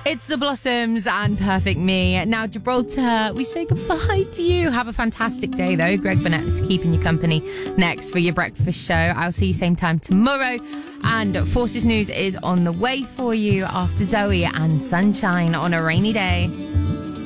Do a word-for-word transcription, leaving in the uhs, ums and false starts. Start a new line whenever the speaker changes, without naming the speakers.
It's the Blossoms and Perfect Me. Now, Gibraltar, we say goodbye to you. Have a fantastic day, though. Greg Burnett is keeping you company next for your breakfast show. I'll see you same time tomorrow. And Forces News is on the way for you after Zoe and Sunshine on a rainy day.